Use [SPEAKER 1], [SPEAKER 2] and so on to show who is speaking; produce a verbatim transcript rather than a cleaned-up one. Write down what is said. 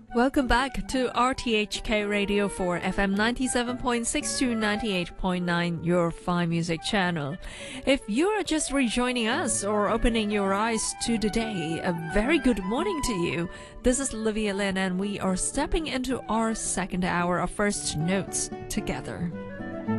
[SPEAKER 1] Welcome back to R T H K Radio for F M ninety-seven point six to ninety-eight point nine, your Fine Music channel. If you're just rejoining us or opening your eyes to the day, a very good morning to you. This is Olivia Lin and we are stepping into our second hour of First Notes together.